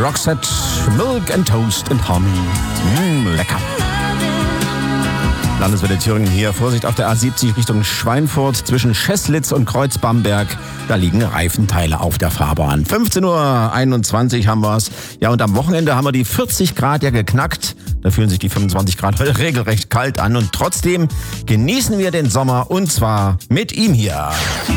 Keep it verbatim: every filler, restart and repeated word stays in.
Roxette, Milk and Toast and Honey. Mmh, lecker. Landeswelle Thüringen hier. Vorsicht auf der A siebzig Richtung Schweinfurt zwischen Scheßlitz und Kreuz-Bamberg. Da liegen Reifenteile auf der Fahrbahn. fünfzehn Uhr einundzwanzig haben wir's. Ja, und am Wochenende haben wir die vierzig Grad ja geknackt. Da fühlen sich die fünfundzwanzig Grad regelrecht kalt an. Und trotzdem genießen wir den Sommer und zwar mit ihm hier.